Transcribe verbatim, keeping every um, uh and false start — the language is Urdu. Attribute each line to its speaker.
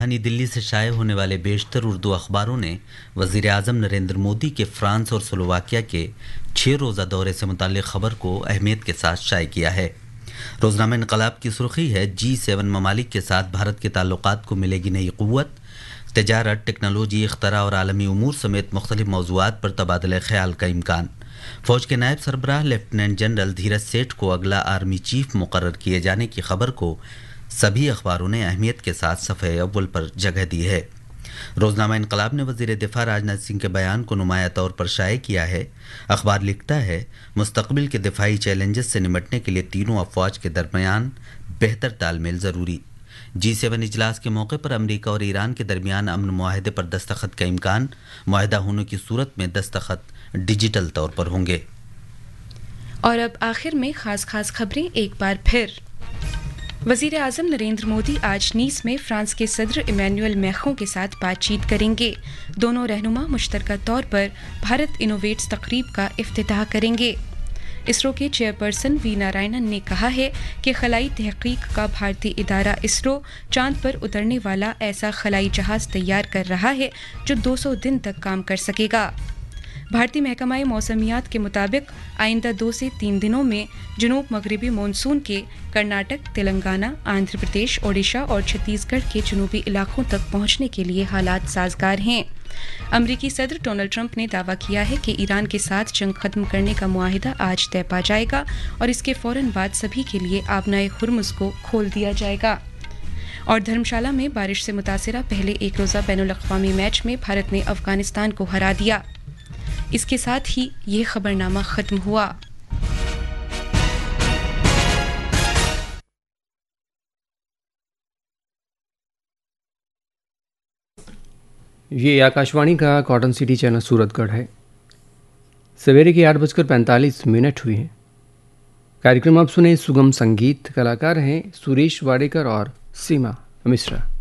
Speaker 1: راجدھانی دلی سے شائع ہونے والے بیشتر اردو اخباروں نے وزیر اعظم نریندر مودی کے فرانس اور سلوواکیہ کے چھ روزہ دورے سے متعلق خبر کو اہمیت کے ساتھ شائع کیا ہے۔ روزنامہ انقلاب کی سرخی ہے، جی سیون ممالک کے ساتھ بھارت کے تعلقات کو ملے گی نئی قوت، تجارت، ٹیکنالوجی، اختراع اور عالمی امور سمیت مختلف موضوعات پر تبادلہ خیال کا امکان۔ فوج کے نائب سربراہ لیفٹیننٹ جنرل دھیرج سیٹھ کو اگلا آرمی چیف مقرر کیے جانے کی خبر کو سبھی اخباروں نے اہمیت کے ساتھ صفحہ اول پر جگہ دی ہے۔ روزنامہ انقلاب نے وزیر دفاع راجناتھ سنگھ کے بیان کو نمایاں طور پر شائع کیا ہے۔ اخبار لکھتا ہے، مستقبل کے دفاعی چیلنجز سے نمٹنے کے لیے تینوں افواج کے درمیان بہتر تال میل ضروری۔ جی سیون اجلاس کے موقع پر امریکہ اور ایران کے درمیان امن معاہدے پر دستخط کا امکان، معاہدہ ہونے کی صورت میں دستخط ڈیجیٹل طور پر ہوں گے۔
Speaker 2: اور اب آخر میں خاص خاص خبریں ایک بار پھر۔ وزیر اعظم نریندر مودی آج نیس میں فرانس کے صدر ایمینوئل میخوں کے ساتھ بات چیت کریں گے۔ دونوں رہنما مشترکہ طور پر بھارت انوویٹس تقریب کا افتتاح کریں گے۔ اسرو کے چیئرپرسن وی نارائنن نے کہا ہے کہ خلائی تحقیق کا بھارتی ادارہ اسرو چاند پر اترنے والا ایسا خلائی جہاز تیار کر رہا ہے جو دو سو دن تک کام کر سکے گا۔ بھارتی محکمہ موسمیات کے مطابق آئندہ دو سے تین دنوں میں جنوب مغربی مونسون کے کرناٹک، تلنگانہ، آندھرا پردیش، اوڈیشہ اور چھتیس گڑھ کے جنوبی علاقوں تک پہنچنے کے لیے حالات سازگار ہیں۔ امریکی صدر ڈونلڈ ٹرمپ نے دعویٰ کیا ہے کہ ایران کے ساتھ جنگ ختم کرنے کا معاہدہ آج طے پا جائے گا اور اس کے فوراً بعد سبھی کے لیے آبنائے ہرمز کو کھول دیا جائے گا۔ اور دھرمشالہ میں بارش سے متاثرہ پہلے ایک روزہ بین الاقوامی میچ میں بھارت نے افغانستان کو ہرا دیا۔ اس کے ساتھ ہی یہ خبرنامہ ختم ہوا۔
Speaker 3: یہ آکاشوانی کا کاٹن سٹی چینل سورت گڑھ ہے۔ سویرے کے آٹھ بج کر پینتالیس منٹ ہوئے ہیں۔ کاریکرم آپ سنیں سگم سنگیت، کلاکار ہیں سریش واڈیکر اور سیما مشرا۔